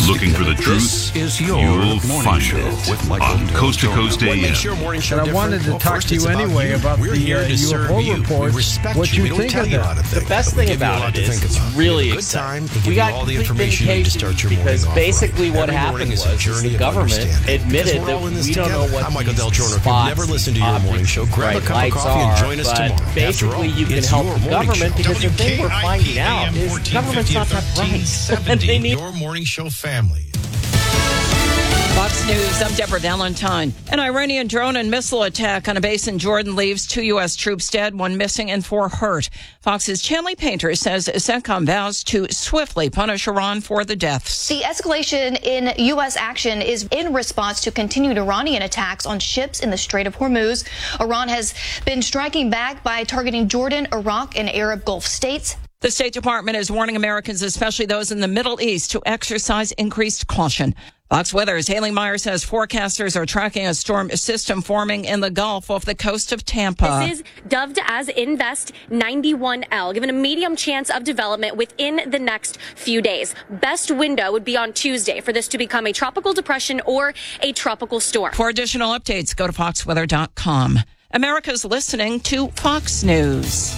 Looking for the truth? You'll find it on Coast to Coast AM. And I wanted to talk to you anyway about the UFO reports. What you think of that? The best thing about it is it's really exciting. We got all the information you need to start your morning off. Because basically what happened was the government admitted that we don't know what Michael Del Giorno. If you've never listened to your morning show, grab a cup of coffee and join us tomorrow. Basically, you can help the government because the thing we're finding out is the government's not that bright. And they need your morning show family. Fox News, I'm Deborah Valentine. An Iranian drone and missile attack on a base in Jordan leaves 2 U.S. troops dead, 1 missing, and 4 hurt. Fox's Chanley Painter says CENTCOM vows to swiftly punish Iran for the deaths. The escalation in U.S. action is in response to continued Iranian attacks on ships in the Strait of Hormuz. Iran has been striking back by targeting Jordan, Iraq, and Arab Gulf states. The State Department is warning Americans, especially those in the Middle East, to exercise increased caution. Fox Weather's Haley Meyer says forecasters are tracking a storm system forming in the Gulf off the coast of Tampa. This is dubbed as Invest 91L, given a medium chance of development within the next few days. Best window would be on Tuesday for this to become a tropical depression or a tropical storm. For additional updates, go to foxweather.com. America's listening to Fox News.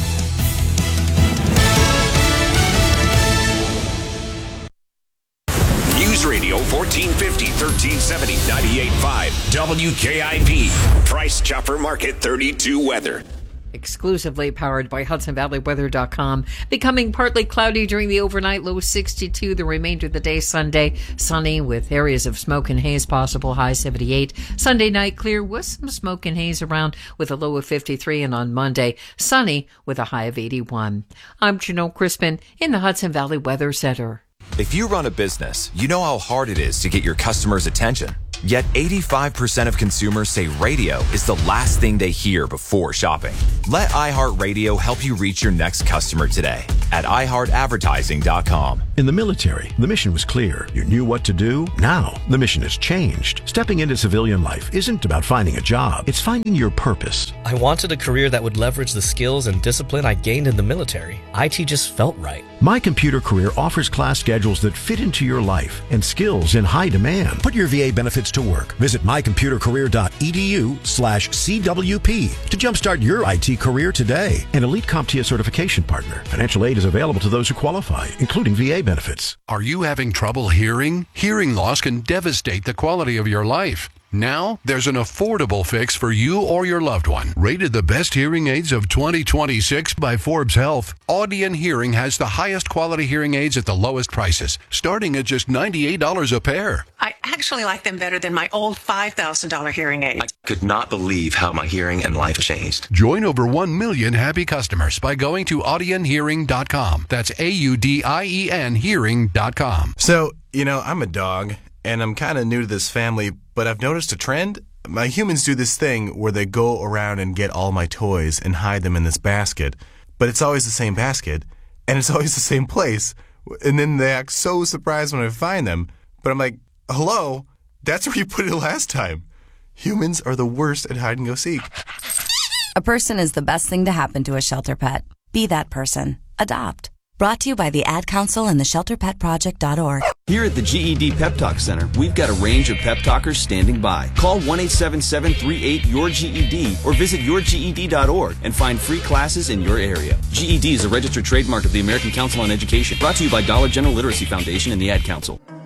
News Radio 1450, 1370, 98.5, WKIP. Price Chopper Market 32 weather. Exclusively powered by HudsonValleyWeather.com. Becoming partly cloudy during the overnight, low 62. The remainder of the day, Sunday, sunny with areas of smoke and haze possible, high 78. Sunday night, clear with some smoke and haze around with a low of 53. And on Monday, sunny with a high of 81. I'm Janelle Crispin in the Hudson Valley Weather Center. If you run a business, you know how hard it is to get your customers' attention. Yet 85% of consumers say radio is the last thing they hear before shopping. Let iHeartRadio help you reach your next customer today at iHeartAdvertising.com. In the military, the mission was clear. You knew what to do. Now, the mission has changed. Stepping into civilian life isn't about finding a job. It's finding your purpose. I wanted a career that would leverage the skills and discipline I gained in the military. IT just felt right. My Computer Career offers class schedules that fit into your life and skills in high demand. Put your VA benefits to work. Visit mycomputercareer.edu/CWP to jumpstart your IT career today. An Elite CompTIA certification partner. Financial aid is available to those who qualify, including VA benefits. Are you having trouble hearing? Hearing loss can devastate the quality of your life. Now, there's an affordable fix for you or your loved one. Rated the best hearing aids of 2026 by Forbes Health, Audion Hearing has the highest quality hearing aids at the lowest prices, starting at just $98 a pair. I actually like them better than my old $5,000 hearing aid. I could not believe how my hearing and life changed. Join over 1 million happy customers by going to audionhearing.com. That's AUDIEN hearing.com. So, I'm a dog, and I'm kind of new to this family, but I've noticed a trend. My humans do this thing where they go around and get all my toys and hide them in this basket, but it's always the same basket, and it's always the same place, and then they act so surprised when I find them, but I'm like, hello, that's where you put it last time. Humans are the worst at hide and go seek. A person is the best thing to happen to a shelter pet. Be that person. Adopt. Brought to you by the Ad Council and the ShelterPetProject.org. Here at the GED Pep Talk Center, we've got a range of pep talkers standing by. Call 1-877-38-YOUR-GED or visit yourged.org and find free classes in your area. GED is a registered trademark of the American Council on Education. Brought to you by Dollar General Literacy Foundation and the Ad Council.